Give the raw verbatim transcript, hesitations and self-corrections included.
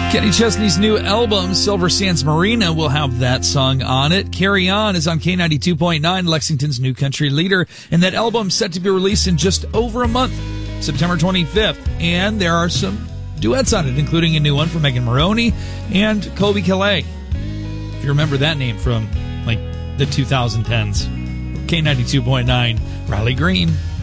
Kenny Chesney's new album, Silver Sands Marina, will have that song on it. Carry On is on K ninety-two point nine, Lexington's new country leader, and that album's set to be released in just over a month, September twenty-fifth. And there are some duets on it, including a new one from Megan Maroney and Colby Calais. If you remember that name from, like, the twenty tens. K ninety-two point nine, Riley Green.